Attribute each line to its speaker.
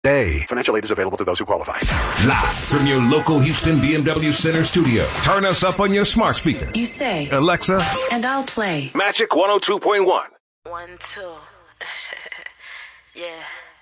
Speaker 1: Day. Financial aid is available to those who qualify.
Speaker 2: Live from your local Houston BMW Center studio. Turn us up on your smart speaker.
Speaker 3: You say,
Speaker 2: Alexa.
Speaker 3: And I'll play.
Speaker 2: Magic 102.1.
Speaker 4: 1, 2. Yeah.